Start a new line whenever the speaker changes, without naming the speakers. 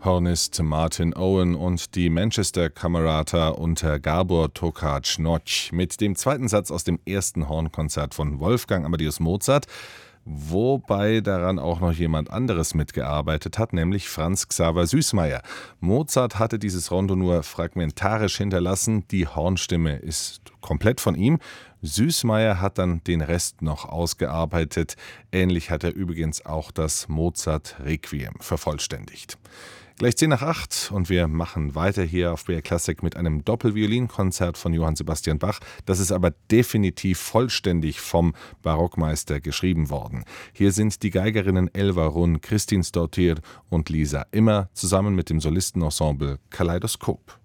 Hornist Martin Owen und die Manchester Camerata unter Gábor Takács mit dem zweiten Satz aus dem ersten Hornkonzert von Wolfgang Amadeus Mozart, wobei daran auch noch jemand anderes mitgearbeitet hat, nämlich Franz Xaver Süßmayr. Mozart hatte dieses Rondo nur fragmentarisch hinterlassen, die Hornstimme ist komplett von ihm. Süßmayr hat dann den Rest noch ausgearbeitet. Ähnlich hat er übrigens auch das Mozart-Requiem vervollständigt. Gleich 7:10 und wir machen weiter hier auf BR Classic mit einem Doppelviolinkonzert von Johann Sebastian Bach. Das ist aber definitiv vollständig vom Barockmeister geschrieben worden. Hier sind die Geigerinnen Elva Runn, Kristin Stottir und Lisa Immer zusammen mit dem Solistenensemble Kaleidoskop.